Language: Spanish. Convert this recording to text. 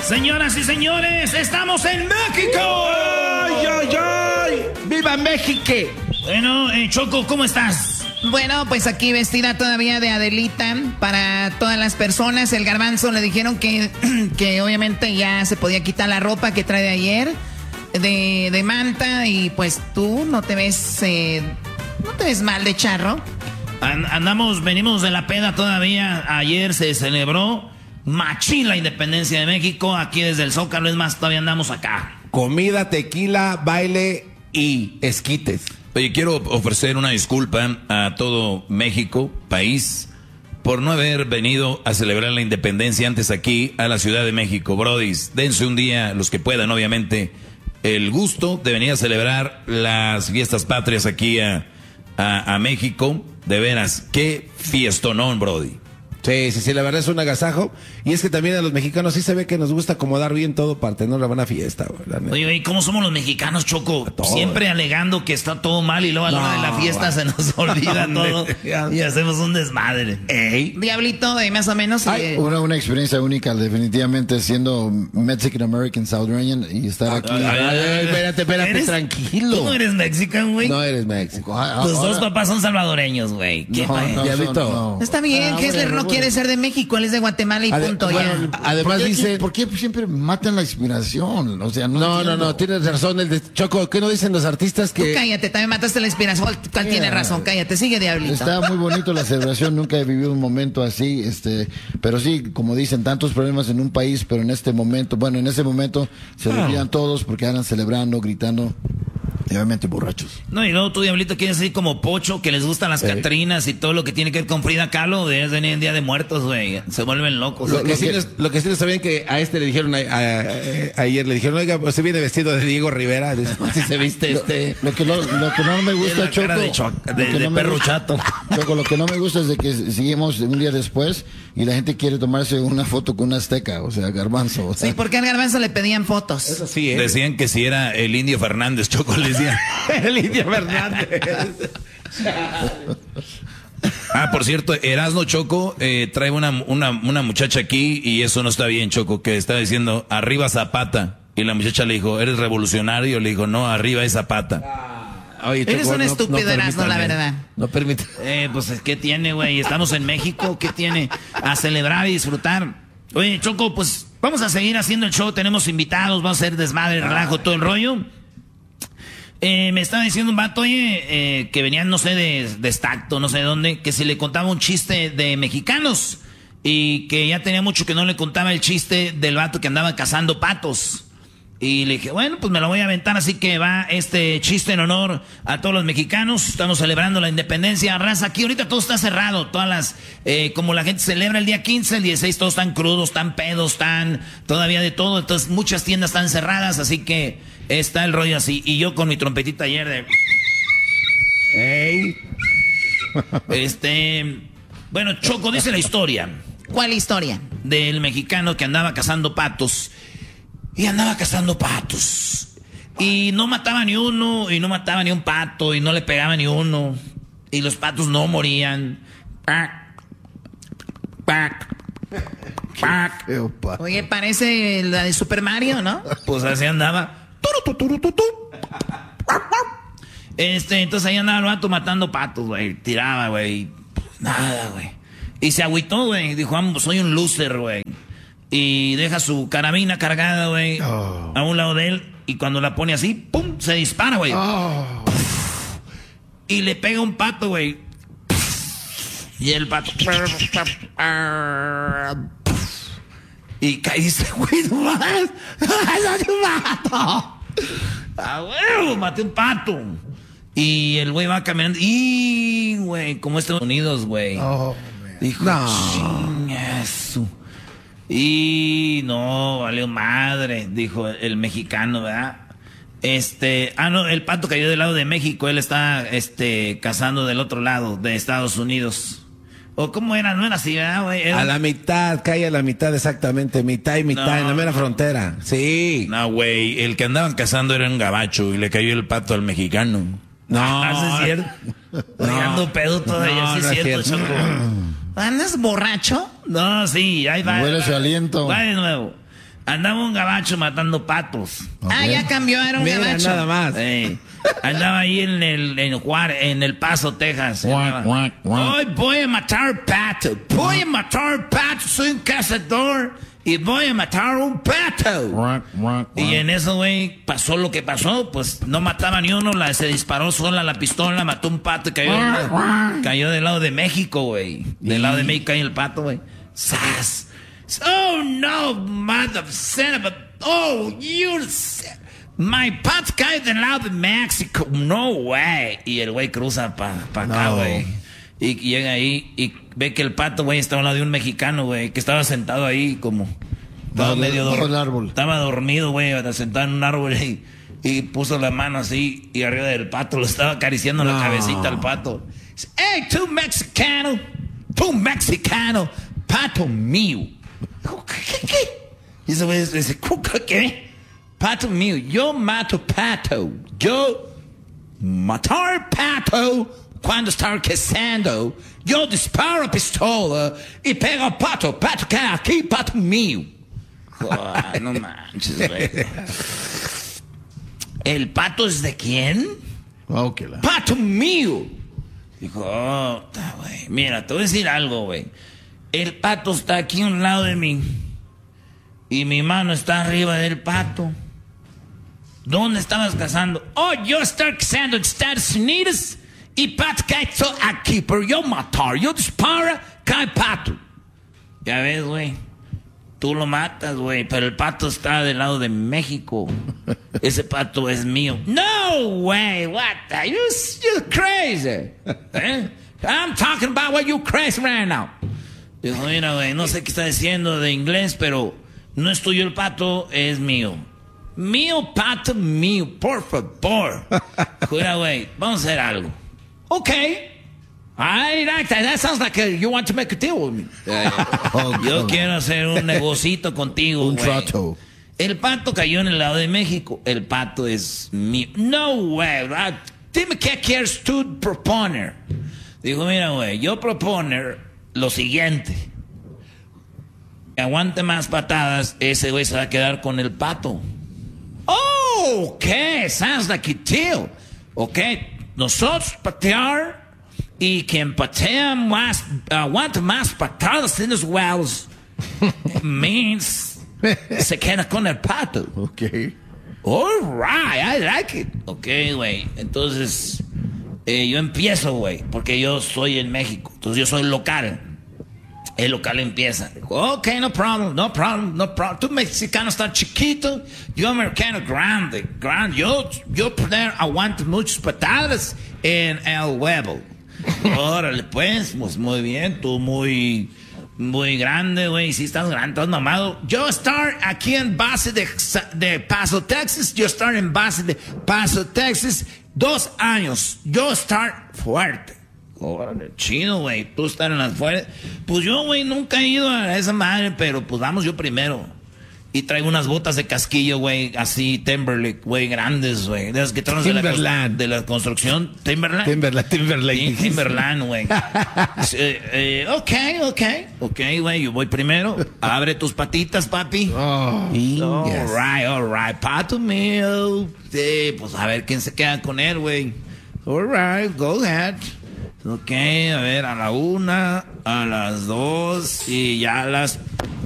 Señoras y señores, estamos en México. ¡Ay, ay, ay! ¡Viva México! Bueno, Choco, ¿cómo estás? Bueno, pues aquí vestida todavía de Adelita para todas las personas. El Garbanzo le dijeron que obviamente ya se podía quitar la ropa que trae de ayer, de manta, y pues tú no te ves mal de charro. Venimos de la peda todavía. Ayer se celebró machín la independencia de México. Aquí desde el Zócalo, es más, todavía andamos acá. Comida, tequila, baile y esquites. Oye, quiero ofrecer una disculpa a todo México, país, por no haber venido a celebrar la independencia antes aquí a la Ciudad de México. Brodis, dense un día, los que puedan, obviamente, el gusto de venir a celebrar las fiestas patrias aquí a México. De veras, qué fiestonón, Brody. Sí, la verdad es un agasajo. Y es que también a los mexicanos sí se ve que nos gusta acomodar bien todo para tener una buena fiesta, güey. Oye, ¿cómo somos los mexicanos, Choco? Siempre alegando que está todo mal y luego a la hora de la fiesta se nos olvida todo y hacemos un desmadre. ¿Ey? Diablito, más o menos. Una experiencia única, definitivamente, siendo Mexican American Salvadoreño y estar aquí. Espérate, tranquilo. ¿Tú no eres mexican, güey? No eres México. Tus dos papás son salvadoreños, güey. No. Está bien, Kessler no quiere ser de México, él es de Guatemala y punto. Bueno, además dice, ¿por qué siempre matan la inspiración? O sea, no, tienes razón, Choco, ¿qué no dicen los artistas que...? Tú cállate, también mataste la inspiración. ¿Cuál tiene razón? Cállate, sigue, Diablito. Está muy bonito la celebración, nunca he vivido un momento así, pero sí, como dicen, tantos problemas en un país, pero en ese momento se olvidan todos porque andan celebrando, gritando. Y obviamente borrachos. No, y luego tú, Diablito, quieres ir como Pocho, que les gustan las Catrinas y todo lo que tiene que ver con Frida Kahlo. Debes venir en Día de Muertos, güey. Se vuelven locos. Lo que sí no sabían que a le dijeron ayer, le dijeron, oiga, pues se viene vestido de Diego Rivera. Así se viste Lo que no me gusta, Choco, de perro chato. Choco, lo que no me gusta es de que seguimos un día después y la gente quiere tomarse una foto con una azteca, o sea, Garbanzo. Sí, porque al Garbanzo le pedían fotos. Eso sí, Decían que si era el Indio Fernández, Choco, les decían. El Indio Fernández. Por cierto, Erasno, Choco, trae una muchacha aquí y eso no está bien, Choco, que está diciendo arriba Zapata. Y la muchacha le dijo, ¿eres revolucionario? Le dijo, no, arriba es Zapata. Oye, Choco, eres un estúpido, Erasno, la verdad. No permite. Pues, ¿qué tiene, güey? Estamos en México, ¿qué tiene? A celebrar y disfrutar. Oye, Choco, pues vamos a seguir haciendo el show. Tenemos invitados, vamos a hacer desmadre, relajo, todo el rollo. Me estaba diciendo un vato, oye, que venían, no sé, de Stacto, no sé de dónde, que si le contaba un chiste de mexicanos y que ya tenía mucho que no le contaba el chiste del vato que andaba cazando patos. Y le dije, bueno, pues me lo voy a aventar, así que va este chiste en honor a todos los mexicanos. Estamos celebrando la independencia, raza. Aquí ahorita todo está cerrado, todas las, como la gente celebra el día 15, el 16 todos están crudos, están pedos, están todavía de todo. Entonces muchas tiendas están cerradas, así que está el rollo así. Y yo con mi trompetita ayer de... Bueno, Choco, dice la historia. ¿Cuál historia? Del mexicano que andaba cazando patos. Y andaba cazando patos. Y no mataba ni uno, y no mataba ni un pato, y no le pegaba ni uno. Y los patos no morían. Oye, parece la de Super Mario, ¿no? Pues así andaba. Entonces ahí andaba el vato matando patos, güey. Tiraba, güey. Nada, güey. Y se agüitó, güey. Dijo, soy un loser, güey. Y deja su carabina cargada, güey, a un lado de él. Y cuando la pone así, ¡pum! Se dispara, güey. Y le pega un pato, güey. Y el pato... Y cae y dice, güey, no más. ¡Maté un pato! Güey, maté un pato. Y el güey va caminando. Y, güey, como Estados Unidos, güey. Dijo, chingazo. Y no, valió madre, dijo el mexicano, ¿verdad? No, el pato cayó del lado de México, él está, cazando del otro lado, de Estados Unidos. ¿O cómo era? No era así, ¿verdad, güey? A la mitad, cae a la mitad exactamente, mitad y mitad, en la mera frontera. Sí. No, güey, el que andaban cazando era un gabacho y le cayó el pato al mexicano. No, es cierto. Ando pedo todavía, sí es cierto, Choco. ¿Andas borracho? No, sí, ahí va. Huele su aliento. Va de nuevo. Andaba un gabacho matando patos. Ah, ya cambió, era un Mira, gabacho. nada más. Andaba ahí en el Paso, Texas. Hoy voy a matar pato. Voy a matar pato. Soy un cazador y voy a matar un pato. Y en eso, güey, pasó lo que pasó. Pues no mataba ni uno. Se disparó sola la pistola, mató un pato y cayó del lado de México, güey. Del lado de México cayó el pato, güey. ¡Sas! Oh no, mother son of a... Oh, you... My pato cae del lado de México. No way. Y el güey cruza pa acá, güey. Y llega ahí y ve que el pato, güey, estaba al lado de un mexicano, güey, que estaba sentado ahí como... Estaba medio dormido. Estaba dormido, güey, sentado en un árbol y puso la mano así y arriba del pato, lo estaba acariciando la cabecita al pato. Dice, hey, tú mexicano, pato mío. ¿Qué? Y ese güey dice, ¿qué? Pato mío, yo mato pato. Yo matar pato cuando está cazando. Yo disparo pistola y pego a pato. Pato cae aquí, pato mío. Oh, no manches, güey. ¿El pato es de quién? Pato mío. Dijo, güey. Mira, te voy a decir algo, güey. El pato está aquí a un lado de mí. Y mi mano está arriba del pato. ¿Dónde estabas cazando? Oh, yo estoy cazando en Estados Unidos. Y pato cae aquí. Pero yo matar. Yo disparo, cae pato. Ya ves, güey. Tú lo matas, güey. Pero el pato está del lado de México. Ese pato es mío. No way. What the... You're crazy. I'm talking about what you crazy right now. Dijo, mira, güey, no sé qué está diciendo de inglés, pero no es tuyo el pato, es mío. Mío, pato, mío, por favor. Mira, güey, vamos a hacer algo. Okay. I like that. That sounds like you want to make a deal with me. Yo quiero hacer un negocito contigo, un güey. trato. El pato cayó en el lado de México. El pato es mío. No, güey. Dime qué quieres tú proponer. Dijo, mira, güey, yo proponer lo siguiente. Que aguante más patadas, ese güey se va a quedar con el pato. Oh, okay, sounds like a deal. Okay, nosotros patear y quien patea más, aguante más patadas en los wells means se queda con el pato. Okay. All right, I like it. Okay, güey, entonces yo empiezo, güey, porque yo soy en México, entonces yo soy local. El local empieza. Ok, no problem. Tú mexicano estás chiquito, yo americano grande. Yo poder aguanto muchas patadas en el huevo. Órale, pues muy bien, tú muy grande, güey. Si estás grande, estás mamado. Yo estar aquí en base de Paso, Texas. Yo estar en base de Paso, Texas. 2 años. Yo estar fuerte. Órale, chido, güey. Tú estás en las fuerzas. Pues yo, güey, nunca he ido a esa madre, pero pues vamos yo primero. Y traigo unas botas de casquillo, güey, así, Timberlake, güey, grandes, güey. De las que traen de la construcción. Timberland, güey. Ok, güey, yo voy primero. Abre tus patitas, papi. Oh, all right. Pato mío. Sí, pues a ver quién se queda con él, güey. All right, go ahead. Ok, a ver, a la 1, a las 2 y ya a las